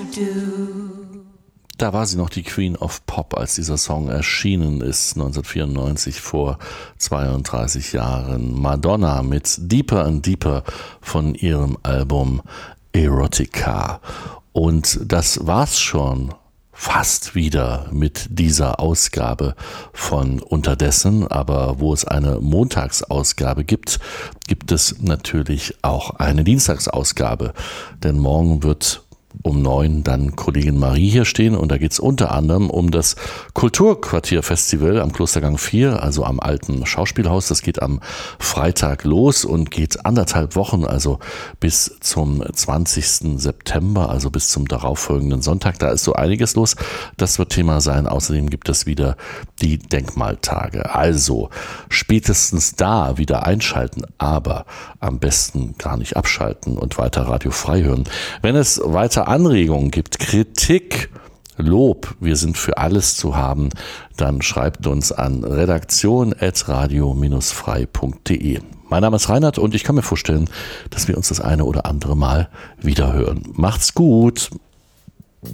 Da war sie noch die Queen of Pop, als dieser Song erschienen ist, 1994, vor 32 Jahren. Madonna mit Deeper and Deeper von ihrem Album Erotica. Und das war's schon fast wieder mit dieser Ausgabe von Unterdessen. Aber wo es eine Montagsausgabe gibt, gibt es natürlich auch eine Dienstagsausgabe. Denn morgen wird um 9 dann Kollegin Marie hier stehen und da geht es unter anderem um das Kulturquartier-Festival am Klostergang 4, also am alten Schauspielhaus. Das geht am Freitag los und geht 1,5 Wochen, also bis zum 20. September, also bis zum darauffolgenden Sonntag. Da ist so einiges los. Das wird Thema sein. Außerdem gibt es wieder die Denkmaltage. Also spätestens da wieder einschalten, aber am besten gar nicht abschalten und weiter Radio frei hören. Wenn es weiter Anregungen gibt, Kritik, Lob, wir sind für alles zu haben, dann schreibt uns an redaktion@radio-frei.de. Mein Name ist Reinhard und ich kann mir vorstellen, dass wir uns das eine oder andere Mal wiederhören. Macht's gut!